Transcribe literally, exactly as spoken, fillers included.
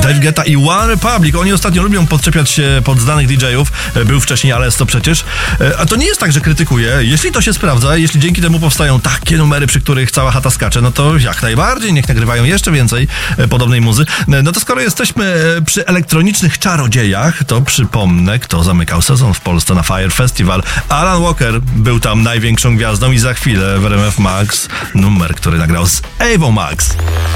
Dave Guetta i One Republic. Oni ostatnio lubią podczepiać się pod znanych D J ów. Był wcześniej Alesto przecież. A to nie jest tak, że krytykuję. Jeśli to się sprawdza, jeśli dzięki temu powstają takie numery, przy których cała chata skacze, no to jak najbardziej, niech nagrywają jeszcze więcej podobnej muzy. No to skoro jesteśmy przy elektronicznych czarodziejach, to przypomnę, kto zamykał sezon w Polsce na Fire Festival. Alan Walker był tam największą gwiazdą i za chwilę w R M F Max numer, który nagrał z Ewą Max.